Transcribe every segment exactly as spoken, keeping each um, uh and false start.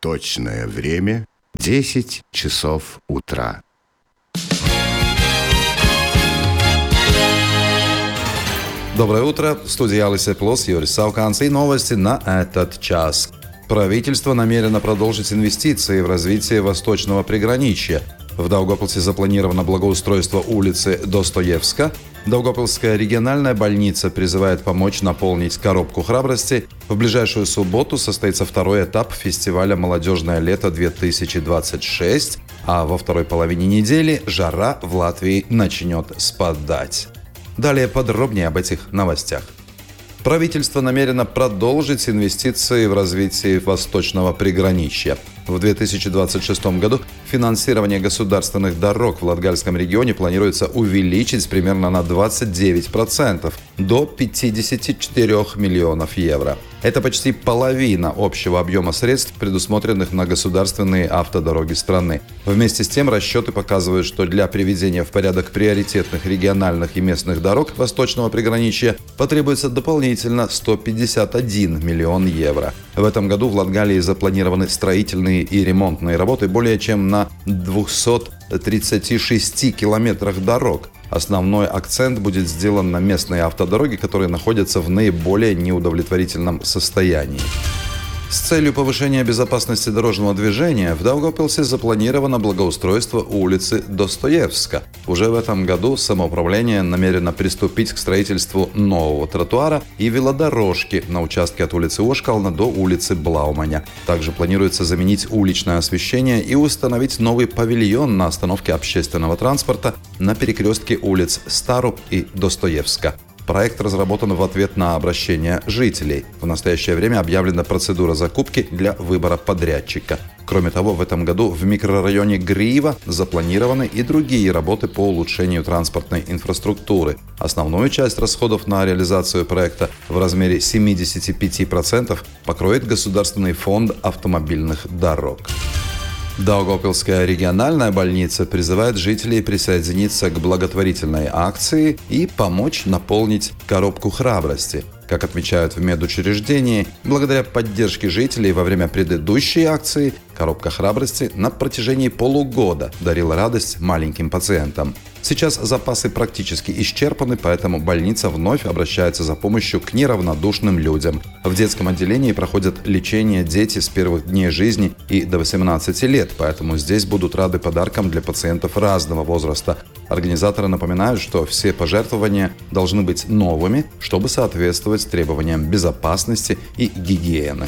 Точное время – десять часов утра. Доброе утро. В студии Алисе Плос, Юрий Сауканс и новости на этот час. Правительство намерено продолжить инвестиции в развитие восточного приграничья. В Даугавпилсе запланировано благоустройство улицы Достоевска. Даугавпилская региональная больница призывает помочь наполнить коробку храбрости. В ближайшую субботу состоится второй этап фестиваля «Молодежное лето-две тысячи двадцать шесть», а во второй половине недели жара в Латвии начнет спадать. Далее подробнее об этих новостях. Правительство намерено продолжить инвестиции в развитие восточного приграничья. В две тысячи двадцать шестом году финансирование государственных дорог в Латгальском регионе планируется увеличить примерно на двадцать девять процентов до пятьдесят четыре миллионов евро. Это почти половина общего объема средств, предусмотренных на государственные автодороги страны. Вместе с тем расчеты показывают, что для приведения в порядок приоритетных региональных и местных дорог восточного приграничья потребуется дополнительно сто пятьдесят один миллион евро. В этом году в Латгалии запланированы строительные и ремонтные работы более чем на двухстах тридцати шести километрах дорог. Основной акцент будет сделан на местные автодороги, которые находятся в наиболее неудовлетворительном состоянии. С целью повышения безопасности дорожного движения в Даугавпилсе запланировано благоустройство улицы Достоевска. Уже в этом году самоуправление намерено приступить к строительству нового тротуара и велодорожки на участке от улицы Ошкална до улицы Блауманя. Также планируется заменить уличное освещение и установить новый павильон на остановке общественного транспорта на перекрестке улиц Старуп и Достоевска. Проект разработан в ответ на обращение жителей. В настоящее время объявлена процедура закупки для выбора подрядчика. Кроме того, в этом году в микрорайоне Грива запланированы и другие работы по улучшению транспортной инфраструктуры. Основную часть расходов на реализацию проекта в размере семьдесят пять процентов покроет Государственный фонд автомобильных дорог. Даугавпилская региональная больница призывает жителей присоединиться к благотворительной акции и помочь наполнить коробку храбрости. Как отмечают в медучреждении, благодаря поддержке жителей во время предыдущей акции коробка храбрости на протяжении полугода дарила радость маленьким пациентам. Сейчас запасы практически исчерпаны, поэтому больница вновь обращается за помощью к неравнодушным людям. В детском отделении проходят лечение дети с первых дней жизни и до восемнадцати лет, поэтому здесь будут рады подаркам для пациентов разного возраста. Организаторы напоминают, что все пожертвования должны быть новыми, чтобы соответствовать требованиям безопасности и гигиены.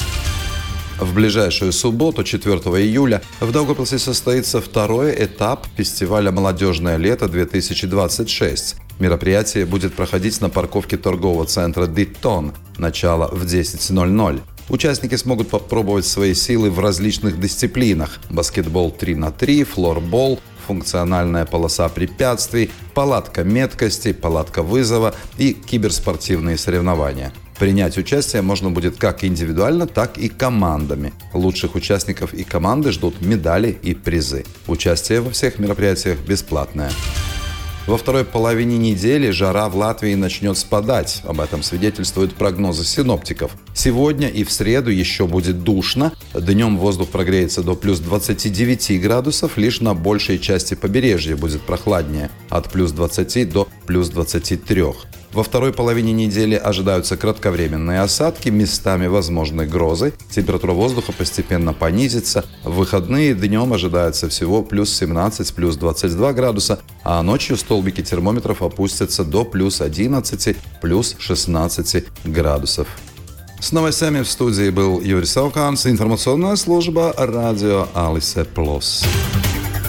В ближайшую субботу, четвёртого июля, в Даугавпилсе состоится второй этап фестиваля «Молодежное лето-две тысячи двадцать шесть». Мероприятие будет проходить на парковке торгового центра «Диттон». Начало в десять ноль-ноль. Участники смогут попробовать свои силы в различных дисциплинах: баскетбол три на три, флорбол, функциональная полоса препятствий, палатка меткости, палатка вызова и киберспортивные соревнования. Принять участие можно будет как индивидуально, так и командами. Лучших участников и команды ждут медали и призы. Участие во всех мероприятиях бесплатное. Во второй половине недели жара в Латвии начнет спадать. Об этом свидетельствуют прогнозы синоптиков. Сегодня и в среду еще будет душно. Днем воздух прогреется до плюс двадцати девяти градусов. Лишь на большей части побережья будет прохладнее. От плюс двадцати до плюс двадцати трёх. Во второй половине недели ожидаются кратковременные осадки, местами возможны грозы. Температура воздуха постепенно понизится. В выходные днем ожидается всего плюс семнадцать, плюс двадцать два градуса, а ночью столбики термометров опустятся до плюс одиннадцати, плюс шестнадцати градусов. С новостями в студии был Юрий Сауканс, информационная служба радио Алисе Плос.